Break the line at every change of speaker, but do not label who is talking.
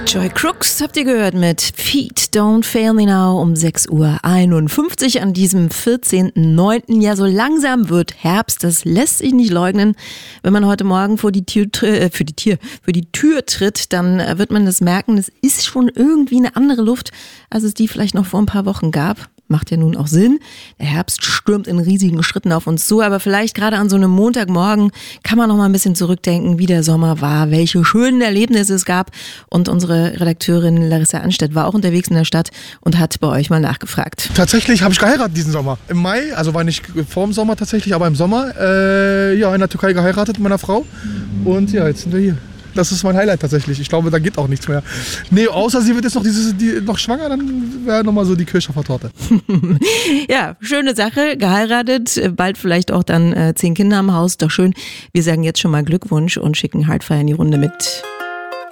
Joy Crooks habt ihr gehört mit Feet Don't Fail Me Now um 6:51 Uhr an diesem 14.09. Ja, so langsam wird Herbst, das lässt sich nicht leugnen. Wenn man heute Morgen vor die Tür tritt, dann wird man das merken, es ist schon irgendwie eine andere Luft, als es die vielleicht noch vor ein paar Wochen gab. Macht ja nun auch Sinn. Der Herbst stürmt in riesigen Schritten auf uns zu, aber vielleicht gerade an so einem Montagmorgen kann man noch mal ein bisschen zurückdenken, wie der Sommer war, welche schönen Erlebnisse es gab. Und unsere Redakteurin Larissa Anstedt war auch unterwegs in der Stadt und hat bei euch mal nachgefragt.
Tatsächlich habe ich geheiratet diesen Sommer. Im Mai, also war nicht vor dem Sommer tatsächlich, aber im Sommer, in der Türkei geheiratet mit meiner Frau. Und ja, jetzt sind wir hier. Das ist mein Highlight tatsächlich. Ich glaube, da geht auch nichts mehr. Nee, außer sie wird jetzt noch schwanger, dann wäre nochmal so die Kirsche auf der Torte.
Ja, schöne Sache, geheiratet, bald vielleicht auch dann 10 Kinder im Haus, doch schön. Wir sagen jetzt schon mal Glückwunsch und schicken Heartfire in die Runde mit